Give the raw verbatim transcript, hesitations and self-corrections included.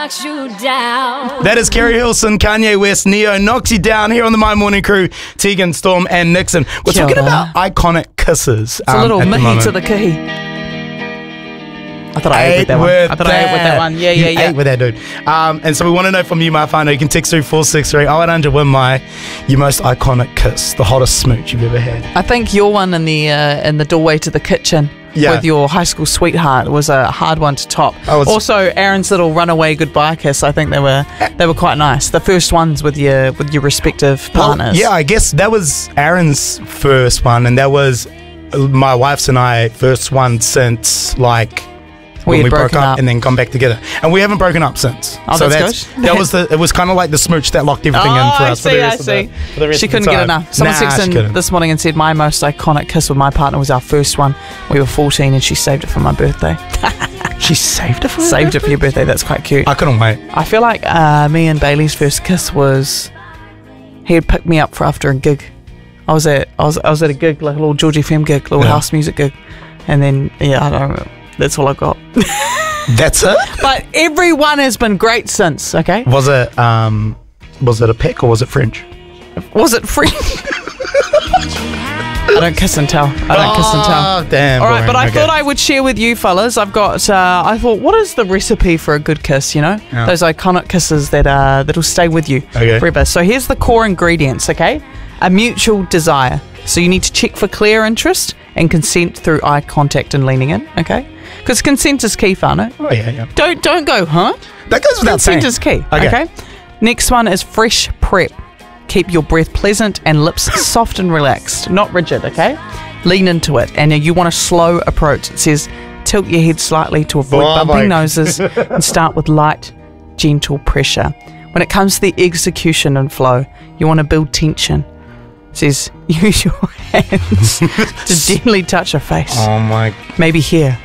knocks you down. That is Kerry Hilson, Kanye West, Neo knocks you down here on the My Morning Crew. Tegan, Storm, and Nixon. We're Kia talking ora. about iconic kisses. It's a little mihi to the kihi. I thought I ate with that one. I thought I ate with that one. Yeah, you yeah, yeah. ate with that, dude. Um, and so we want to know from you, my whānau. You can text through four six three oh eight hundred win my your most iconic kiss, the hottest smooch you've ever had. I think your one in the uh, in the doorway to the kitchen Yeah. with your high school sweetheart was a hard one to top. Oh, it's- also, Aaron's little runaway goodbye kiss. I think they were they were quite nice. The first ones with your with your respective partners. Well, yeah, I guess that was Aaron's first one, and that was my wife's and I first one since like. We when had we broke broken up, up. and then come back together, and we haven't broken up since. Oh, so that's good. that was the. It was kind of like the smooch that locked everything Oh, in for I us. for see, the I rest of see. the- for the rest She of the couldn't get time. enough. Someone Nah, texted she in couldn't. this morning and said my most iconic kiss with my partner was our first one. We were fourteen and she saved it for my birthday. She saved it for her saved it for birthday? your birthday. That's quite cute. I couldn't wait. I feel like uh, me and Bailey's first kiss was he had picked me up for after a gig. I was at I was I was at a gig, like a little Georgie Femme gig, little Yeah. house music gig, and then yeah, I don't know. That's all I got. That's it. But everyone has been great since. Okay, Was it um, was it a peck or was it French? was it free? I don't kiss and tell. I don't kiss and tell. Oh, damn. All right, boring. but I Okay. thought I would share with you fellas. I've got. Uh, I thought, what is the recipe for a good kiss? You know, Yeah. those iconic kisses that uh, that'll stay with you Okay. forever. So here's the core ingredients. Okay, a mutual desire. So you need to check for clear interest and consent through eye contact and leaning in. Okay, because consent is key, whānau. Oh yeah, yeah. Don't don't go, huh? That goes without saying. Consent is key. Okay. Okay. Next one is fresh prep. Keep your breath pleasant and lips soft and relaxed, not rigid, okay? Lean into it. And you want a slow approach. It says tilt your head slightly to avoid Oh, bumping my- noses and start with light, gentle pressure. When it comes to the execution and flow, you want to build tension. It says use your hands to gently touch her face. Oh my. Maybe here,